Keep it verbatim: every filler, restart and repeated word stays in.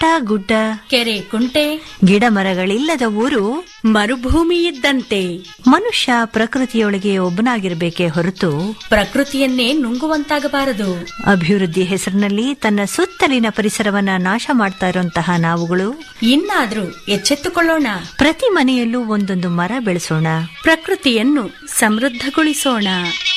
ಗುಡ್ಡ, ಕೆರೆ ಕುಂಟೆ, ಗಿಡ ಮರಗಳಿಲ್ಲದ ಊರು ಮರುಭೂಮಿ ಇದ್ದಂತೆ. ಮನುಷ್ಯ ಪ್ರಕೃತಿಯೊಳಗೆ ಒಬ್ಬನಾಗಿರ್ಬೇಕೇ ಹೊರತು ಪ್ರಕೃತಿಯನ್ನೇ ನುಂಗುವಂತಾಗಬಾರದು. ಅಭಿವೃದ್ಧಿ ಹೆಸರಿನಲ್ಲಿ ತನ್ನ ಸುತ್ತಲಿನ ಪರಿಸರವನ್ನ ನಾಶ ಮಾಡ್ತಾ ಇರುವಂತಹ ನಾವುಗಳು ಇನ್ನಾದ್ರೂ ಎಚ್ಚೆತ್ತುಕೊಳ್ಳೋಣ. ಪ್ರತಿ ಮನೆಯಲ್ಲೂ ಒಂದೊಂದು ಮರ ಬೆಳೆಸೋಣ. ಪ್ರಕೃತಿಯನ್ನು ಸಮೃದ್ಧಗೊಳಿಸೋಣ.